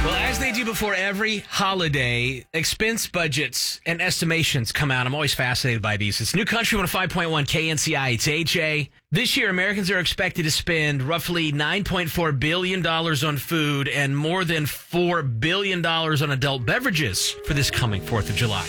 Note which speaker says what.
Speaker 1: Well, as they do before every holiday, expense budgets and estimations come out. I'm always fascinated by these. It's New Country 105.1 KNCI. It's AJ. This year, Americans are expected to spend roughly $9.4 billion on food and more than $4 billion on adult beverages for this coming 4th of July.